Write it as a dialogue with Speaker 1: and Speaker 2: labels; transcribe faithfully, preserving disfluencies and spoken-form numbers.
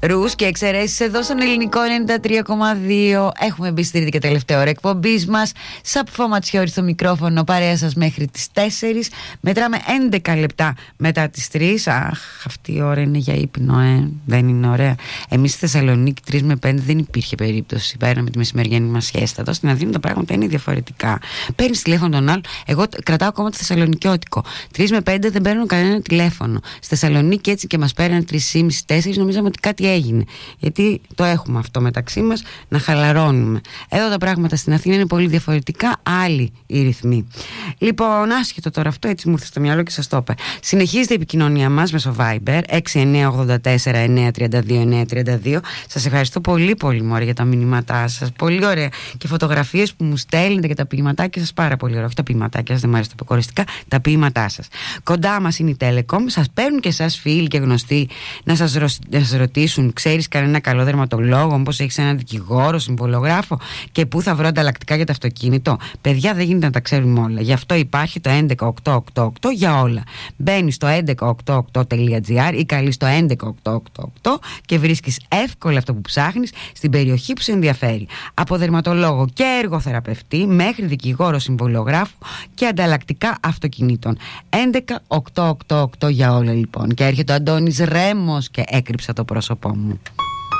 Speaker 1: Ρους και εξαιρέσεις εδώ στον ελληνικό ενενήντα τρία κόμμα δύο. Έχουμε μπει στη τρίτη και τελευταία ώρα εκπομπής μας. Σαπφό Ματσιώρη στο μικρόφωνο, παρέα σας μέχρι τις τέσσερις. Μετράμε έντεκα λεπτά μετά τις τρεις. Αχ, αυτή η ώρα είναι για ύπνο, ε. Δεν είναι ωραία. Εμείς στη Θεσσαλονίκη τρεις με πέντε δεν υπήρχε περίπτωση. Πέραμε τη μεσημεριανή μας siesta. Εδώ στην Αθήνα τα πράγματα είναι διαφορετικά. Παίρνεις τηλέφωνο τον άλλο. Εγώ κρατάω ακόμα το θεσσαλονικιώτικο. τρεις με πέντε δεν παίρνουν κανένα τηλέφωνο. Στη Θεσσαλονίκη έτσι και μας παίρνουν τρεις και μισή τέσσερις, νομίζαμε ότι κάτι έγινε. Γιατί το έχουμε αυτό μεταξύ μας, να χαλαρώνουμε. Εδώ τα πράγματα στην Αθήνα είναι πολύ διαφορετικά, άλλοι οι ρυθμοί. Λοιπόν, άσχετο τώρα αυτό, έτσι μου ήρθε στο μυαλό και σας το είπα. Συνεχίζεται η επικοινωνία μας μέσω Viber έξι εννιά ογδόντα τέσσερα εννιά τριάντα δύο εννιά τριάντα δύο. Σας ευχαριστώ πολύ πολύ μωρέ για τα μηνύματά σας. Πολύ ωραία. Και φωτογραφίες που μου στέλνετε και τα ποιηματάκια σας, πάρα πολύ ωραία. Όχι τα ποιηματάκια σας, δεν μου αρέσει τα αποκοριστικά, τα ποιήματά σας. Κοντά μας είναι η Telecom. Σας παίρνουν και εσάς φίλοι και γνωστοί να σας, ρω... να σας ρωτήσουν, ξέρεις κανένα καλό δερματολόγο, μήπως έχεις έναν δικηγόρο, συμβολογράφο και πού θα βρω ανταλλακτικά για το αυτοκίνητο. Παιδιά, δεν γίνεται να τα ξέρουμε όλα. Γι' αυτό υπάρχει το έντεκα οκτακόσια ογδόντα οκτώ για όλα. Μπαίνεις στο έντεκα οκτακόσια ογδόντα οκτώ τελεία τζι άρ ή καλείς στο έντεκα οκτακόσια ογδόντα οκτώ και βρίσκεις εύκολα αυτό που ψάχνεις στην περιοχή που σε ενδιαφέρει. Από δερματολόγο και εργοθεραπευτή μέχρι δικηγόρο, συμβολογράφο και ανταλλακτικά αυτοκινήτων. έντεκα οκτακόσια ογδόντα οκτώ για όλα λοιπόν. Και έρχεται ο Αντώνης Ρέμος και έκρυψα το πρόσωπό μου.